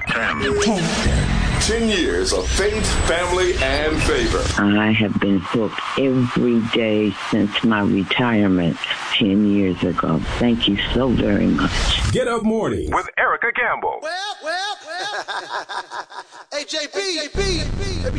10 years of faith, family, and favor. I have been hooked every day since my retirement 10 years ago. Thank you so very much. Get Up Morning with Erica Campbell. Well. Hey, JB.